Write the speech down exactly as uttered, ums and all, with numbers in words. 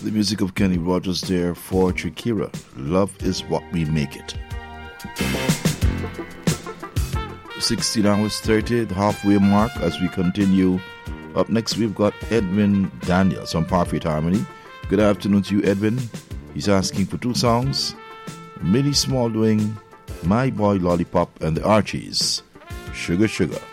The music of Kenny Rogers there for Shakira. Love is what we make it. sixteen hours thirty, the halfway mark as we continue. Up next, we've got Edwin Daniels on Parfait Harmony. Good afternoon to you, Edwin. He's asking for two songs. Millie Small doing My Boy Lollipop and the Archies. Sugar Sugar.